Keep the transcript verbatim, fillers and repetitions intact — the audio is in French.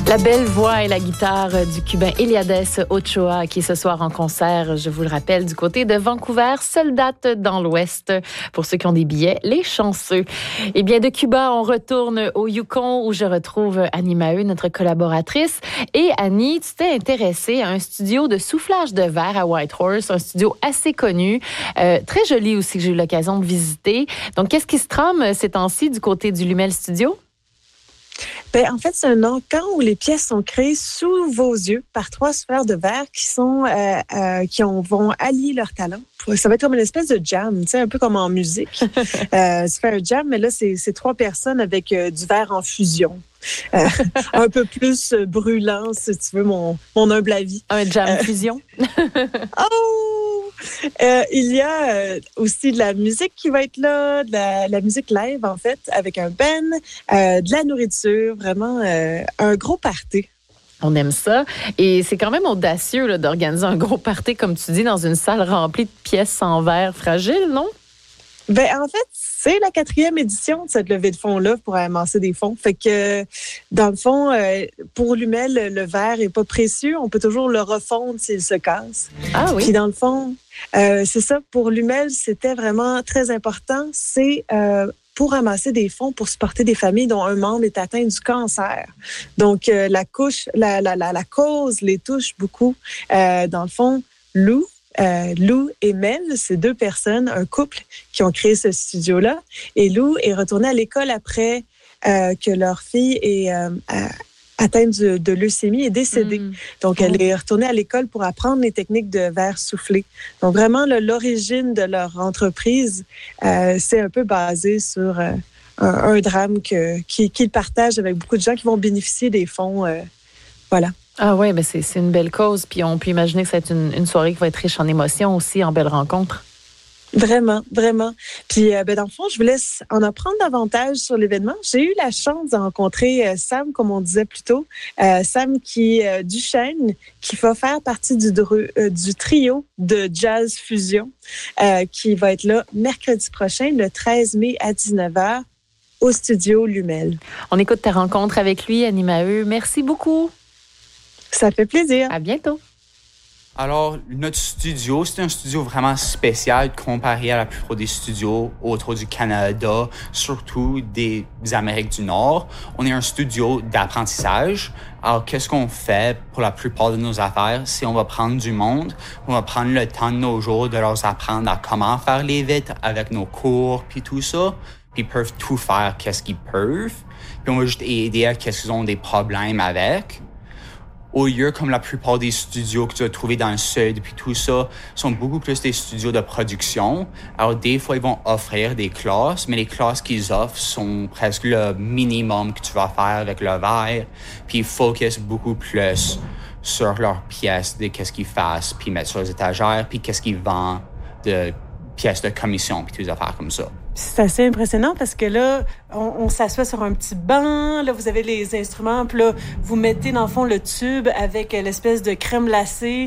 La belle voix et la guitare du Cubain Eliades Ochoa qui est ce soir en concert, je vous le rappelle, du côté de Vancouver, seule date dans l'Ouest. Pour ceux qui ont des billets, les chanceux. Eh bien, de Cuba, on retourne au Yukon où je retrouve Annie Maheu, notre collaboratrice. Et Annie, tu t'es intéressée à un studio de soufflage de verre à Whitehorse, un studio assez connu, euh, très joli aussi que j'ai eu l'occasion de visiter. Donc, qu'est-ce qui se trame ces temps-ci du côté du Lumel Studio? Ben, en fait, c'est un encan où les pièces sont créées sous vos yeux par trois souffleurs de verre qui sont euh, euh, qui ont, vont allier leurs talents. Ça va être comme une espèce de jam, tu sais, un peu comme en musique. euh, c'est un jam, mais là, c'est, c'est trois personnes avec euh, du verre en fusion. Euh, un peu plus euh, brûlant, si tu veux, mon, mon humble avis. Un jam euh, fusion. Oh! Euh, il y a euh, aussi de la musique qui va être là, de la, la musique live, en fait, avec un band, euh, de la nourriture, vraiment euh, un gros party. On aime ça. Et c'est quand même audacieux là, d'organiser un gros party, comme tu dis, dans une salle remplie de pièces en verre fragile, non? Ben, en fait, c'est la quatrième édition de cette levée de fonds-là pour amasser des fonds. Fait que, dans le fond, euh, pour Lumel, le verre est pas précieux. On peut toujours le refondre s'il se casse. Ah oui? Puis, dans le fond, euh, c'est ça. Pour Lumel, c'était vraiment très important. C'est euh, pour amasser des fonds pour supporter des familles dont un membre est atteint du cancer. Donc, euh, la couche, la, la, la, la cause les touche beaucoup. Euh, dans le fond, Lou, Euh, Lou et Mel, c'est deux personnes, un couple qui ont créé ce studio-là. Et Lou est retournée à l'école après euh, que leur fille est euh, atteinte de, de leucémie et décédée. Mmh. Donc, elle est retournée à l'école pour apprendre les techniques de verre soufflé. Donc, vraiment, là, l'origine de leur entreprise, euh, c'est un peu basé sur euh, un, un drame que, qu'ils, qu'ils partagent avec beaucoup de gens qui vont bénéficier des fonds. Euh, voilà. Ah oui, ben c'est, c'est une belle cause. Puis on peut imaginer que c'est une, une soirée qui va être riche en émotions aussi, en belles rencontres. Vraiment, vraiment. Puis, euh, ben, dans le fond, je vous laisse en apprendre davantage sur l'événement. J'ai eu la chance de rencontrer euh, Sam, comme on disait plus tôt. Euh, Sam qui est euh, Duchesne, qui va faire partie du, euh, du trio de Jazz Fusion, euh, qui va être là mercredi prochain, le treize mai à dix-neuf heures, au studio Lumel. On écoute ta rencontre avec lui, Annie Maheu. Merci beaucoup. Ça fait plaisir. À bientôt. Alors, notre studio, c'est un studio vraiment spécial comparé à la plupart des studios autour du Canada, surtout des Amériques du Nord. On est un studio d'apprentissage. Alors, qu'est-ce qu'on fait pour la plupart de nos affaires? C'est on va prendre du monde, on va prendre le temps de nos jours de leur apprendre à comment faire les vitres avec nos cours, puis tout ça. Puis ils peuvent tout faire, qu'est-ce qu'ils peuvent. Puis on va juste aider à qu'est-ce qu'ils ont des problèmes avec. Au lieu, comme la plupart des studios que tu as trouvés dans le sud, puis tout ça, sont beaucoup plus des studios de production. Alors, des fois, ils vont offrir des classes, mais les classes qu'ils offrent sont presque le minimum que tu vas faire avec le verre. Puis, ils focus beaucoup plus sur leurs pièces, de qu'est-ce qu'ils fassent, puis mettre sur les étagères, puis qu'est-ce qu'ils vendent de pièces de commission, puis toutes les affaires comme ça. C'est assez impressionnant parce que là, on, on s'assoit sur un petit banc, là, vous avez les instruments, puis là, vous mettez dans le fond le tube avec l'espèce de crème glacée